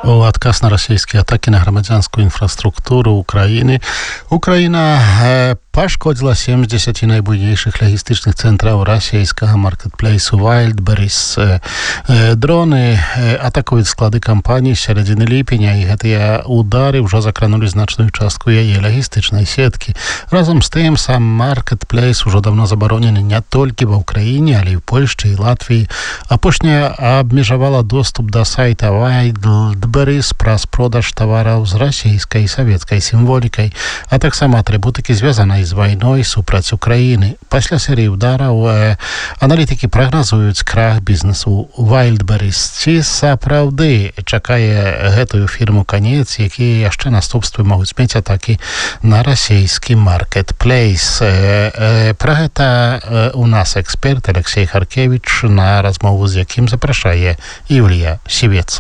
У адказ на расійскія атакі на грамадзянскую інфраструктуру Украіны. Украіна пашкодзіла 70 найбуйнейшых лагістычных цэнтраў расійскага маркетплейсу Wildberries. Дроны атакуюць склады кампаніі з сярэдзіны ліпеня, і гэтыя удары ўжо закранулі значную частку яе лагістычнай сеткі. Разам з тым, сам маркетплейс ужо давно забаронены не толькі ва Ўкраіне, але і ў Польшчы і Латвіі. Апошняя абмежавала доступ да сайта Wildberries праз продаж тавараў з расійскай і савецкай сімволікай, а таксама атрыбутыкі, звязанай з вайной супраць Украіны. Пасля серыі удараў аналітыкі прагназуюць крах бізнесу Wildberries. Ці сапраўды чакае гэтую фірму канец, якія яшчэ наступствы могуць мець атакі на расійскі маркетплейс? Пра гэта у нас эксперт Алексей Харкевич, на размову з якім запрашае Юлія Сівец.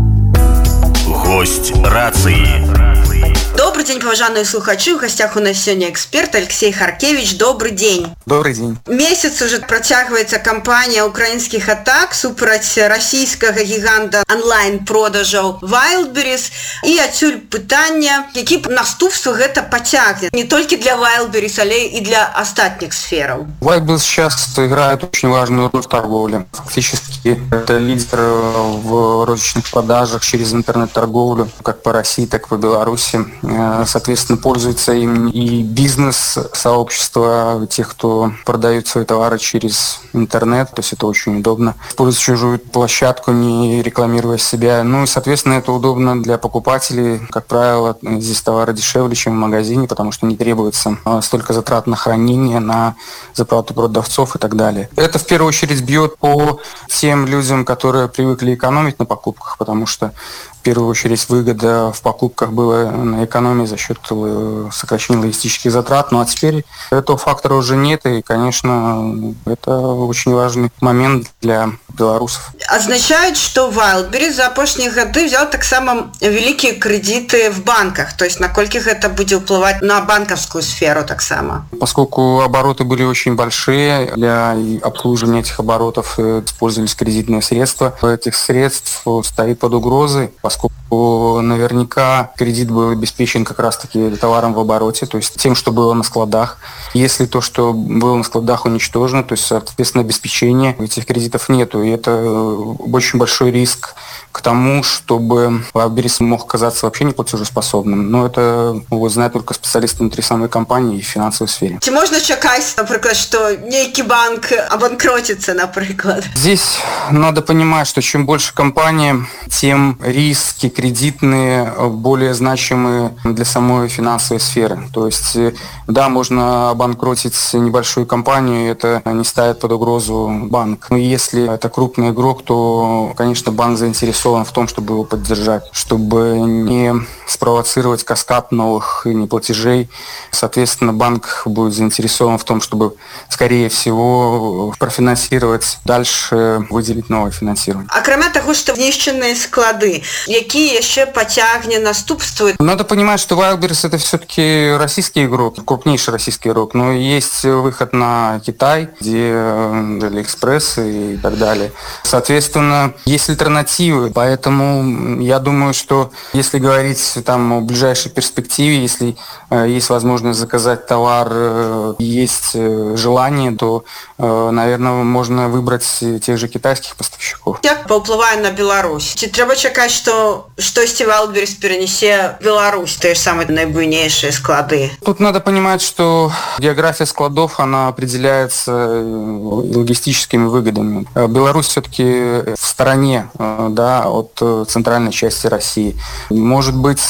Гость рации. Добрый день, поважанные слухачи. В гостях у нас сегодня эксперт Алексей Харкевич. Добрый день. Добрый день. Месяц уже протягивается кампания украинских атак супраць российского гиганта онлайн-продажаў Wildberries. И отсюль пытание, какие наступства это потягнет не только для Wildberries, але и для остальных сфер. Wildberries сейчас играет очень важную роль в торговле. Фактически это лидер в розничных продажах через интернет-торговлю, как по России, так и по Беларуси. Соответственно, пользуется им и бизнес-сообщество тех, кто продает свои товары через интернет, то есть это очень удобно. Использовать чужую площадку, не рекламируя себя. Ну и, соответственно, это удобно для покупателей. Как правило, здесь товары дешевле, чем в магазине, потому что не требуется столько затрат на хранение, на заплату продавцов и так далее. Это в первую очередь бьет по тем людям, которые привыкли экономить на покупках, потому что в первую очередь выгода в покупках была на экономии за счет сокращения логистических затрат. Ну а теперь этого фактора уже нет, и, конечно, это очень важный момент для белорусов. Означает, что Wildberries за апошние годы взял так само великие кредиты в банках, то есть накольки это будет впливать на банковскую сферу так само? Поскольку обороты были очень большие, для обслуживания этих оборотов использовались кредитные средства. Этих средств стоит под угрозой, поскольку наверняка кредит был обеспечен как раз-таки товаром в обороте, то есть тем, что было на складах. Если то, что было на складах, уничтожено, то есть, соответственно, обеспечения этих кредитов нету. И это очень большой риск к тому, чтобы Wildberries мог оказаться вообще неплатежеспособным. Но это знают только специалисты внутри самой компании и в финансовой сфере. Чи можно чакать, например, что некий банк обанкротится, например? Здесь надо понимать, что чем больше компания, тем риски кредитные более значимые для самой финансовой сферы. То есть, да, можно обанкротить небольшую компанию, это не ставит под угрозу банк. Но если это крупный игрок, то, конечно, банк заинтересован в том, чтобы его поддержать, чтобы не спровоцировать каскад новых неплатежей. Соответственно, банк будет заинтересован в том, чтобы, скорее всего, профинансировать, дальше выделить новое финансирование. А кроме того, что знищенные склады, какие еще потягне наступствуют? Надо понимать, что Wildberries это все-таки российский игрок, крупнейший российский игрок, но есть выход на Китай, где AliExpress и так далее. Соответственно, есть альтернативы, поэтому я думаю, что если говорить там о ближайшей перспективе, если есть возможность заказать товар, есть желание, то, наверное, можно выбрать тех же китайских поставщиков. Як паўплывае на Беларусь? Ці трэба чакаць, што штосьці Wildberries перенесе в Беларусь, те же самые наибуйнейшие склады? Тут надо понимать, что география складов, она определяется логистическими выгодами. Беларусь все-таки в стороне, да, от центральной части России. Может быть,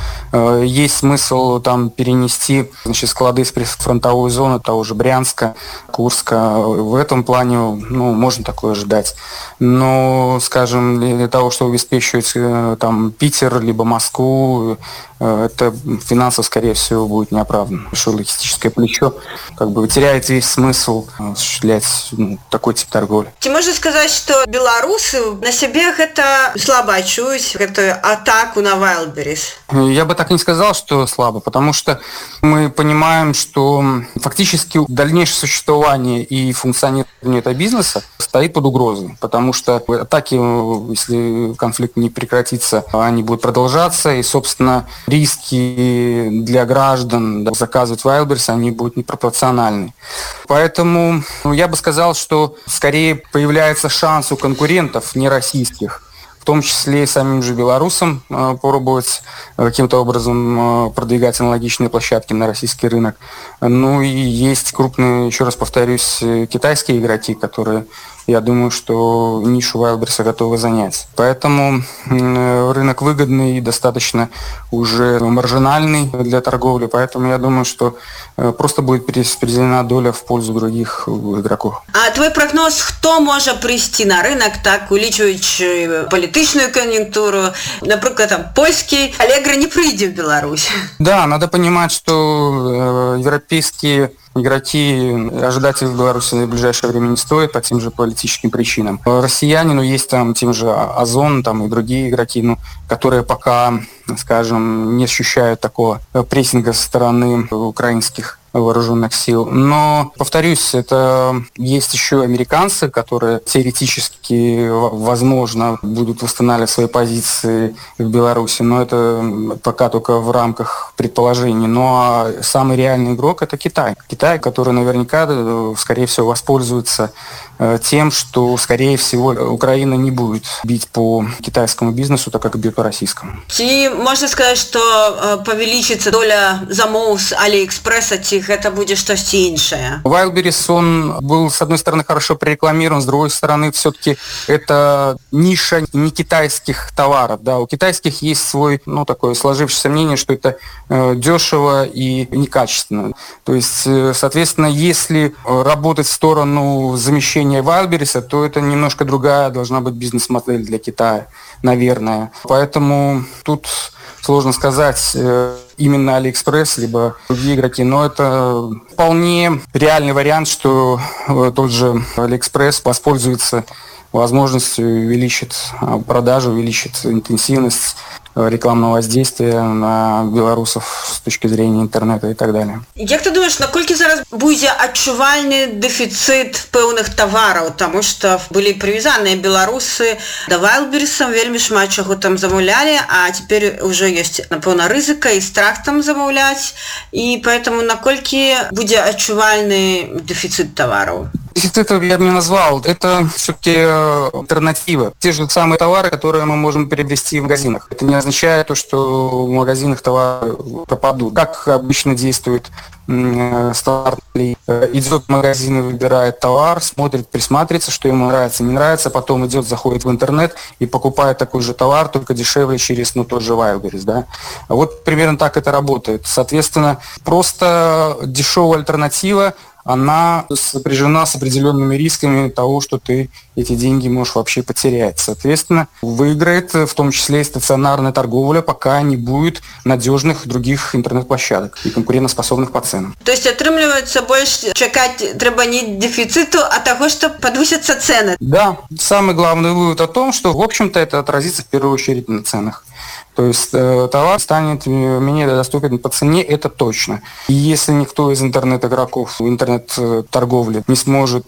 есть смысл там перенести, значит, склады из прифронтовой зоны того же Брянска, Курска. В этом плане, можно такое ожидать. Но, скажем, для того, чтобы обеспечивать там Питер либо Москву, это финансово, скорее всего, будет неоправданно. Большое логистическое плечо теряет весь смысл осуществлять такой тип торговли. Ці можна сказать, что белорусы на себе это слабо чуюць, эту атаку на Wildberries? Я бы так не сказал, что слабо, потому что мы понимаем, что фактически дальнейшее существование и функционирование этого бизнеса стоит под угрозой, потому что атаки, если конфликт не прекратится, они будут продолжаться, и, собственно, риски для граждан заказывать Wildberries, они будут непропорциональны. Поэтому я бы сказал, что скорее появляется шанс у конкурентов, не российских, в том числе и самим же белорусам попробовать каким-то образом продвигать аналогичные площадки на российский рынок. Ну и есть крупные, еще раз повторюсь, китайские игроки, которые, я думаю, что нишу Wildberries готовы занять. Поэтому рынок выгодный и достаточно уже маржинальный для торговли, поэтому я думаю, что просто будет перераспределена доля в пользу других игроков. А твой прогноз, хто може прийти на рынок, так, улічуючи політичну кон'юнктуру, наприклад, там, польский Allegro не прийде в Беларусь? Да, надо понимать, что европейские игроки ожидать их в Беларуси в ближайшее время не стоит по тем же политическим причинам. Россияне, есть там тем же Озон, там и другие игроки, которые пока, скажем, не ощущают такого прессинга со стороны украинских вооруженных сил. Но, повторюсь, это есть еще американцы, которые теоретически, возможно, будут восстанавливать свои позиции в Беларуси, но это пока только в рамках предположений. Но самый реальный игрок – это Китай. Китай, который наверняка, скорее всего, воспользуется тем, что, скорее всего, Украина не будет бить по китайскому бизнесу, так как бьет по российскому. Ці можна сказати, що павелічиться доля замоў з Алиэкспресса, ці гэта будзе штосьці іншае? Wildberries, он был, с одной стороны, хорошо прорекламирован, с другой стороны, все-таки это ниша не китайских товаров. Да. У китайских есть свой, такое сложившееся мнение, что это дешево и некачественно. То есть, соответственно, если работать в сторону замещения Wildberries, то это немножко другая должна быть бизнес-модель для Китая, наверное. Поэтому тут сложно сказать, именно Алиэкспресс, либо другие игроки, но это вполне реальный вариант, что тот же Алиэкспресс воспользуется возможностью, увеличит продажу, увеличит интенсивность рекламного воздействия на белорусов с точки зрения интернета и так далее. Як ты думаешь, наколькі зараз будзе адчувальны дэфіцыт пэўных тавараў, таму што былі прывязаныя беларусы да Wildberries, вельмі шмат чаго там замаўлялі, а цяпер уже ёсць, напэўна, рызыка і страх там замаўляць, і поэтому наколькі будзе адчувальны дэфіцыт тавараў? Дефицит я бы не назвал. Это все-таки альтернатива. Те же самые товары, которые мы можем приобрести в магазинах. Это не означает то, что в магазинах товары пропадут. Как обычно действует стартли, идет в магазин и выбирает товар, смотрит, присматривается, что ему нравится, не нравится, потом идет, заходит в интернет и покупает такой же товар, только дешевле через тот же Wildberries. Да? Вот примерно так это работает. Соответственно, просто дешевая альтернатива, она сопряжена с определенными рисками того, что ты эти деньги можешь вообще потерять. Соответственно, выиграет в том числе и стационарная торговля, пока не будет надежных других интернет-площадок и конкурентоспособных по ценам. То есть, атрымліваецца, больш чакаць трэба не дефициту, а того, что подвысятся цены? Да, самый главный вывод о том, что, в общем-то, это отразится в первую очередь на ценах. То есть товар станет менее доступен по цене, это точно. И если никто из интернет-игроков, интернет-торговли не сможет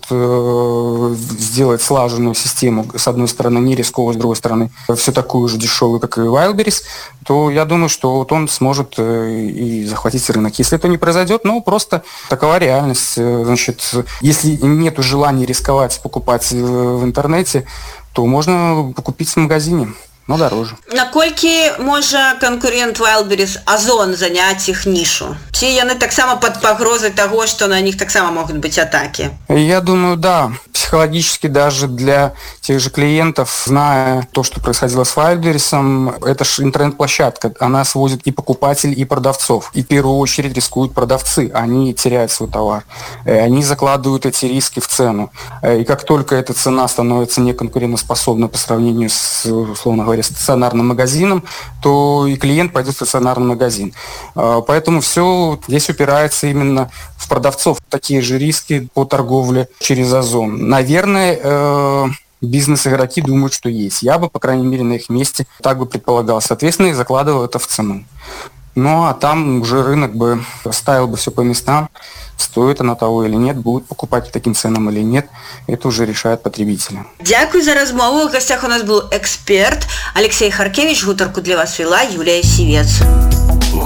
сделать слаженную систему, с одной стороны не рисковую, с другой стороны все такую же дешевую, как и Wildberries, то я думаю, что он сможет и захватить рынок. Если это не произойдет, просто такова реальность. Значит, если нет желания рисковать, покупать в интернете, то можно купить в магазине. Но дороже. Наколькі можа конкурент Wildberries Озон заняць іх нішу? Ці яны таксама пад пагрозай таго, што на них таксама могут быть атаки? Я думаю, да. Психологически даже для тех же клиентов, зная то, что происходило с Wildberries, это же интернет-площадка, она свозит и покупателей, и продавцов. И в первую очередь рискуют продавцы, они теряют свой товар. Они закладывают эти риски в цену. И как только эта цена становится неконкурентоспособной по сравнению с, условно говоря, стационарным магазином, то и клиент пойдет в стационарный магазин. Поэтому все здесь упирается именно в продавцов. Такие же риски по торговле через Озон. Наверное, бизнес-игроки думают, что есть. Я бы, по крайней мере, на их месте так бы предполагал. Соответственно, и закладывал это в цену. Ну, а там уже рынок бы ставил бы все по местам, стоит оно того или нет, будут покупать по таким ценам или нет, это уже решают потребители. Дякую за размову. В гостях у нас был эксперт Алексей Харкевич. Гутарку для вас вела Юлия Сивец.